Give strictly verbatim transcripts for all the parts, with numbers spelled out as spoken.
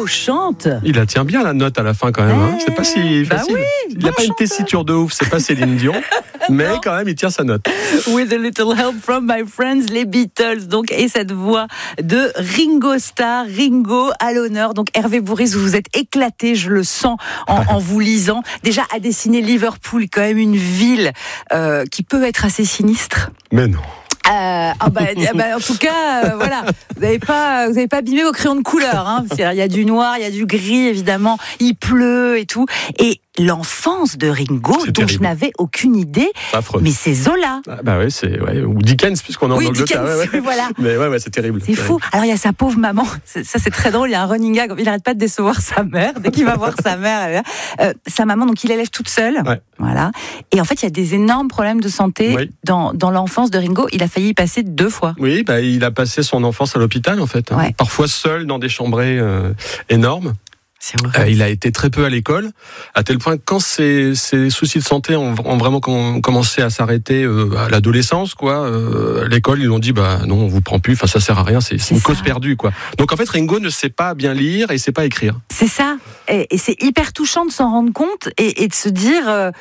Ringo chante. Il la tient bien la note à la fin quand même. Hein. C'est pas si bah facile. oui, il bon n'a pas chanteur. une tessiture de ouf, c'est pas Céline Dion, mais quand même il tient sa note. With a little help from my friends, les Beatles. Donc, et cette voix de Ringo Starr, Ringo à l'honneur. Donc Hervé Bourrice, vous vous êtes éclaté, je le sens en, en vous lisant. Déjà à dessiner Liverpool, quand même une ville euh, qui peut être assez sinistre. Mais non. Euh, ah bah, bah, en tout cas, euh, voilà, vous n'avez pas, vous avez pas abîmé vos crayons de couleur. Hein, parce qu'il y a du noir, il y a du gris, évidemment. Il pleut et tout. Et l'enfance de Ringo, c'est dont terrible. je n'avais aucune idée, Affreux. mais c'est Zola. Ah, bah ouais, c'est ouais. Ou Dickens puisqu'on est Oui, en Angleterre. Dickens, Ouais, ouais. voilà. Mais ouais, ouais, c'est terrible. C'est terrible. fou. Alors il y a sa pauvre maman. C'est- Ça c'est très drôle. Il y a un running gag. Il n'arrête pas de décevoir sa mère. Dès qu'il va voir sa mère, elle est là. Euh, sa maman, donc il l'élève toute seule. Ouais. Voilà. Et en fait, il y a des énormes problèmes de santé Oui. dans dans l'enfance de Ringo. Il a failli y passer deux fois. Oui, bah, il a passé son enfance à l'hôpital en fait. Hein. Ouais. Parfois seul dans des chambrées euh, énormes. C'est horrible. Euh, il a été très peu à l'école, à tel point que quand ses, ses soucis de santé ont, ont vraiment com- commencé à s'arrêter euh, à l'adolescence, quoi, euh, à l'école, ils l'ont dit, bah non, on vous prend plus, enfin ça sert à rien, c'est, c'est C'est une ça. cause perdue, quoi. Donc en fait, Ringo ne sait pas bien lire et sait pas écrire. C'est ça. Et, et c'est hyper touchant de s'en rendre compte et, et de se dire. Euh,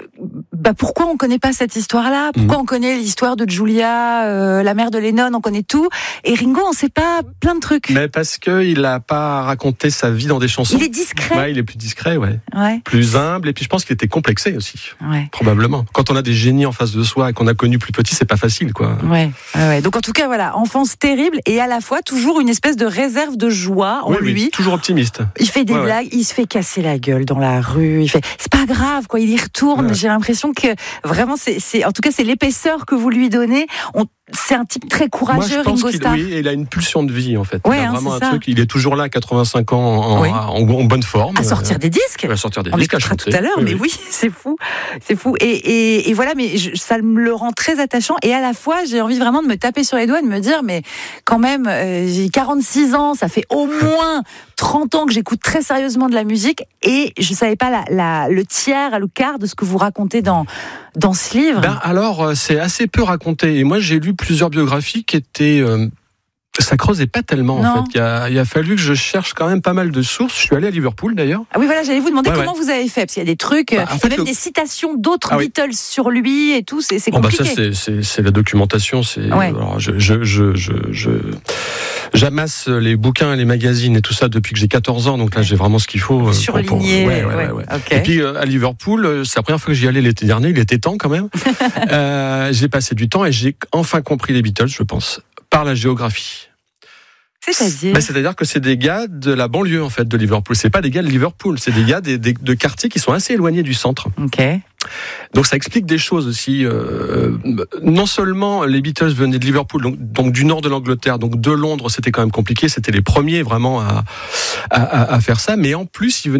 Bah pourquoi on connaît pas cette histoire-là ? Pourquoi Mhm. on connaît l'histoire de Julia, euh, la mère de Lennon, on connaît tout. Et Ringo, on sait pas plein de trucs. Mais parce que il a pas raconté sa vie dans des chansons. Il est discret. Ouais, il est plus discret, ouais. Ouais. Plus humble, et puis je pense qu'il était complexé aussi, Ouais. probablement. Quand on a des génies en face de soi et qu'on a connu plus petit, c'est pas facile, quoi. Ouais, ouais, ouais. Donc en tout cas, voilà, enfance terrible et à la fois toujours une espèce de réserve de joie en Oui, oui, lui. toujours optimiste. Il fait des Ouais, ouais. blagues, il se fait casser la gueule dans la rue. Il fait, c'est pas grave, quoi. Il y retourne. Ouais. J'ai l'impression que vraiment, c'est, c'est, en tout cas, c'est l'épaisseur que vous lui donnez. On, c'est un type très Moi, courageux, je pense Ringo qu'il Starr. oui, il a une pulsion de vie, en fait. Ouais, il a hein, vraiment c'est un ça. truc. Il est toujours là, à quatre-vingt-cinq ans, en, Oui. en, en bonne forme. À sortir des disques. À sortir des On disques, à écoutera tout chanter. à l'heure, Oui, mais oui. oui, c'est fou, c'est fou. Et, et, et voilà, mais je, ça me le rend très attachant. Et à la fois, j'ai envie vraiment de me taper sur les doigts, de me dire, mais quand même, euh, j'ai quarante-six ans, ça fait au moins trente ans que j'écoute très sérieusement de la musique, et je savais pas la, la, le tiers, le quart de ce que vous racontez dans dans ce livre. Ben, alors, euh, c'est assez peu raconté. Et moi, j'ai lu plusieurs biographies qui étaient... euh, ça creusait pas tellement, Non. en fait. Il a, il a fallu que je cherche quand même pas mal de sources. Je suis allé à Liverpool, d'ailleurs. Ah oui, voilà, j'allais vous demander Ouais, comment vous avez fait, parce qu'il y a des trucs, Bah, en il y fait, a même le- des citations d'autres Ah oui. Beatles sur lui et tout, c'est, c'est Bon, bah, compliqué. ça, c'est, c'est, c'est la documentation. C'est, Ouais. alors, je, je, je, je, je- j'amasse les bouquins et les magazines et tout ça depuis que j'ai quatorze ans. Donc là, j'ai vraiment ce qu'il faut. euh, pour- Surligné. pour- ouais, ouais, ouais, ouais. Ok. Et puis euh, à Liverpool, euh, c'est la première fois que j'y allais l'été dernier. Il était temps quand même. euh, j'ai passé du temps et j'ai enfin compris les Beatles, je pense, par la géographie. C'est-à-dire Ben, c'est-à-dire que c'est des gars de la banlieue en fait de Liverpool. C'est pas des gars de Liverpool, c'est des gars des, des- de quartiers qui sont assez éloignés du centre. Ok. Donc ça explique des choses aussi. Euh, non seulement les Beatles venaient de Liverpool, donc, donc du nord de l'Angleterre, donc de Londres, c'était quand même compliqué. C'était les premiers vraiment à, à, à faire ça, mais en plus ils venaient